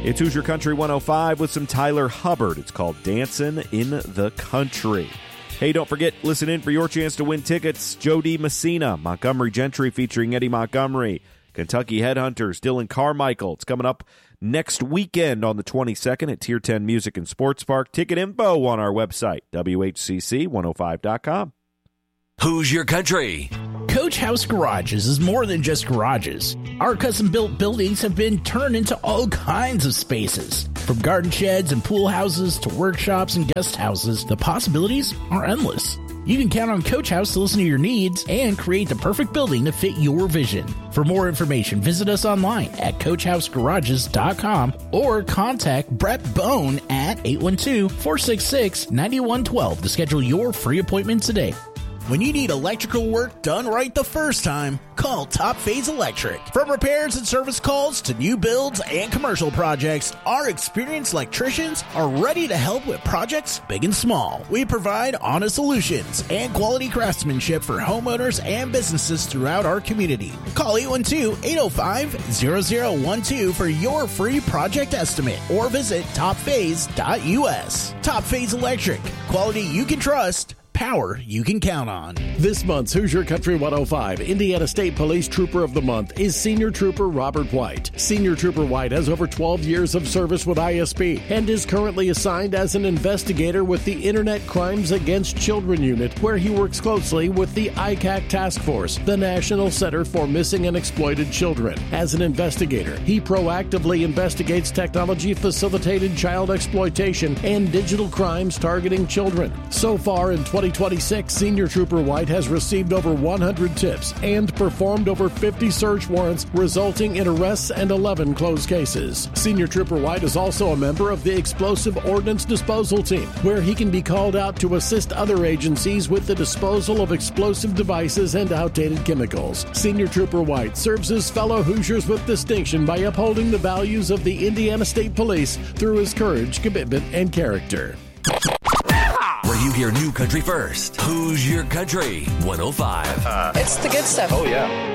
It's Hoosier Country 105 with some Tyler Hubbard. It's called Dancin' in the Country. Hey, don't forget, listen in for your chance to win tickets. Joe D. Messina, Montgomery Gentry featuring Eddie Montgomery, Kentucky Headhunters, Dylan Carmichael. It's coming up next weekend on the 22nd at Tier 10 Music and Sports Park. Ticket info on our website, WHCC105.com. Hoosier Country. Coach House Garages is more than just garages. Our custom-built buildings have been turned into all kinds of spaces. From garden sheds and pool houses to workshops and guest houses, the possibilities are endless. You can count on Coach House to listen to your needs and create the perfect building to fit your vision. For more information, visit us online at CoachHouseGarages.com or contact Brett Bone at 812-466-9112 to schedule your free appointment today. When you need electrical work done right the first time, call Top Phase Electric. From repairs and service calls to new builds and commercial projects, our experienced electricians are ready to help with projects big and small. We provide honest solutions and quality craftsmanship for homeowners and businesses throughout our community. Call 812-805-0012 for your free project estimate or visit topphase.us. Top Phase Electric. Quality you can trust. Power you can count on. This month's Hoosier Country 105 Indiana State Police Trooper of the Month is Senior Trooper Robert White. Senior Trooper White has over 12 years of service with ISP and is currently assigned as an investigator with the Internet Crimes Against Children Unit, where he works closely with the ICAC Task Force, the National Center for Missing and Exploited Children. As an investigator, he proactively investigates technology-facilitated child exploitation and digital crimes targeting children. So far in 2026, Senior Trooper White has received over 100 tips and performed over 50 search warrants, resulting in arrests and 11 closed cases. Senior Trooper White is also a member of the Explosive Ordnance Disposal Team, where he can be called out to assist other agencies with the disposal of explosive devices and outdated chemicals. Senior Trooper White serves his fellow Hoosiers with distinction by upholding the values of the Indiana State Police through his courage, commitment, and character. Where you hear new country first. Hoosier Country 105. It's the good stuff. Oh, yeah.